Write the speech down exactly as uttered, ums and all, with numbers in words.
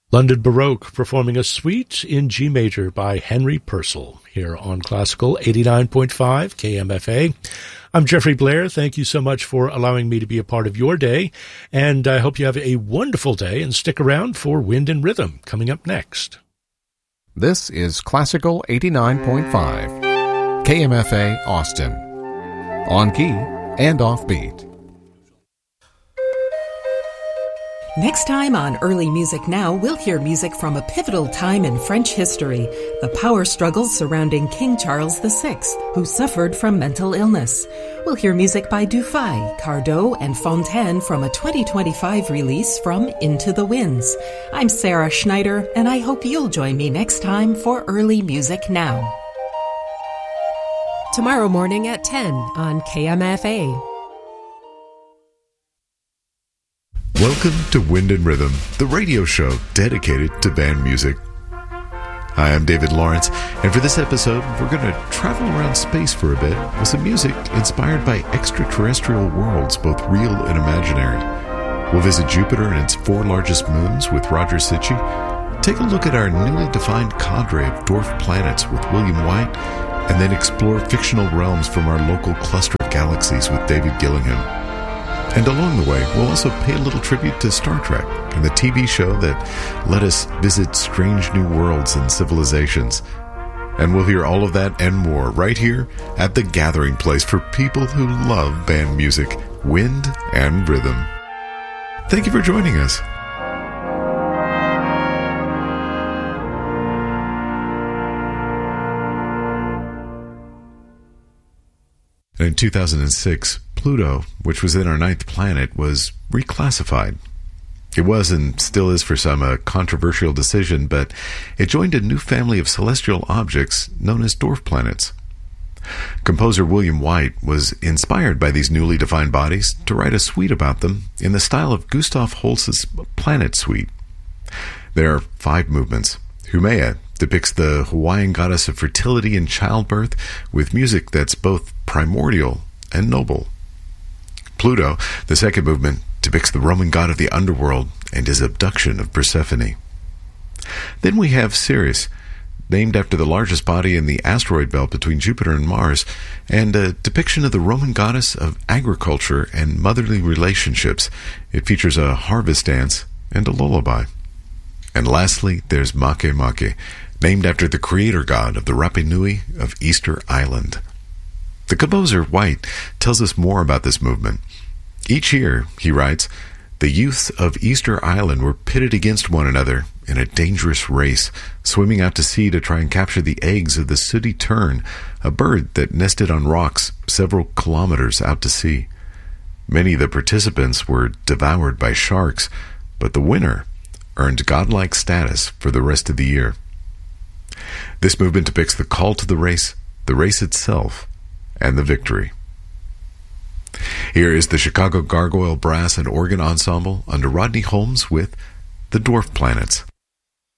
London Baroque performing a suite in G major by Henry Purcell here on Classical eighty-nine point five K M F A. I'm Jeffrey Blair. Thank you so much for allowing me to be a part of your day, and I hope you have a wonderful day, and stick around for Wind and Rhythm coming up next. This is Classical eighty-nine point five K M F A Austin, on key and offbeat. Next time on Early Music Now, we'll hear music from a pivotal time in French history, the power struggles surrounding King Charles the Sixth, who suffered from mental illness. We'll hear music by Dufay, Cardot, and Fontaine from a twenty twenty-five release from Into the Winds. I'm Sarah Schneider, and I hope you'll join me next time for Early Music Now. Tomorrow morning at ten on K M F A. Welcome to Wind and Rhythm, the radio show dedicated to band music. Hi, I'm David Lawrence, and for this episode, we're going to travel around space for a bit with some music inspired by extraterrestrial worlds, both real and imaginary. We'll visit Jupiter and its four largest moons with Roger Sitchy, take a look at our newly defined cadre of dwarf planets with William White, and then explore fictional realms from our local cluster of galaxies with David Gillingham. And along the way, we'll also pay a little tribute to Star Trek and the T V show that let us visit strange new worlds and civilizations. And we'll hear all of that and more right here at the gathering place for people who love band music, Wind and Rhythm. Thank you for joining us. In two thousand six, Pluto, which was then our ninth planet, was reclassified. It was, and still is for some, a controversial decision, but it joined a new family of celestial objects known as dwarf planets. Composer William White was inspired by these newly defined bodies to write a suite about them in the style of Gustav Holst's Planet Suite. There are five movements. Haumea depicts the Hawaiian goddess of fertility and childbirth with music that's both primordial and noble. Pluto, the second movement, depicts the Roman god of the underworld and his abduction of Persephone. Then we have Ceres, named after the largest body in the asteroid belt between Jupiter and Mars, and a depiction of the Roman goddess of agriculture and motherly relationships. It features a harvest dance and a lullaby. And lastly, there's Makemake, named after the creator god of the Rapa Nui of Easter Island. The composer, White, tells us more about this movement. Each year, he writes, the youths of Easter Island were pitted against one another in a dangerous race, swimming out to sea to try and capture the eggs of the sooty tern, a bird that nested on rocks several kilometers out to sea. Many of the participants were devoured by sharks, but the winner earned godlike status for the rest of the year. This movement depicts the call to the race, the race itself, and the victory. Here is the Chicago Gargoyle Brass and Organ Ensemble under Rodney Holmes with The Dwarf Planets.